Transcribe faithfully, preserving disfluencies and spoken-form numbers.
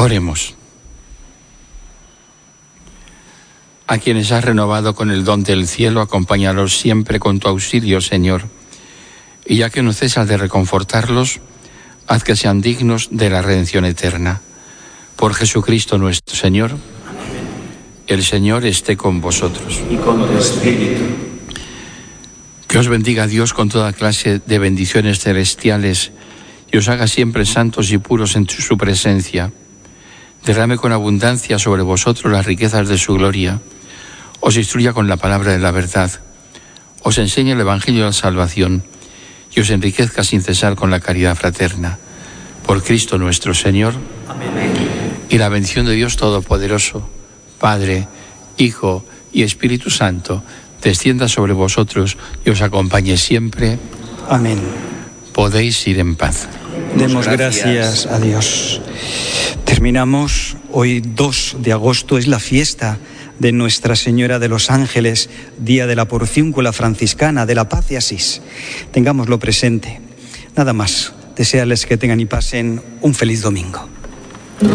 Oremos. A quienes has renovado con el don del cielo, acompáñalos siempre con tu auxilio, Señor. Y ya que no cesas de reconfortarlos, haz que sean dignos de la redención eterna. Por Jesucristo nuestro Señor. Amén. El Señor esté con vosotros. Y con tu espíritu. Que os bendiga Dios con toda clase de bendiciones celestiales y os haga siempre santos y puros en su presencia. Derrame con abundancia sobre vosotros las riquezas de su gloria. Os instruya con la palabra de la verdad. Os enseñe el Evangelio de la salvación y os enriquezca sin cesar con la caridad fraterna. Por Cristo nuestro Señor. Amén. Y la bendición de Dios Todopoderoso, Padre, Hijo y Espíritu Santo, descienda sobre vosotros y os acompañe siempre. Amén. Podéis ir en paz. Demos gracias a Dios. Terminamos hoy dos de agosto, es la fiesta de Nuestra Señora de los Ángeles, día de la Porciúncula franciscana, de la Paz de Asís. Tengámoslo presente. Nada más, desearles que tengan y pasen un feliz domingo.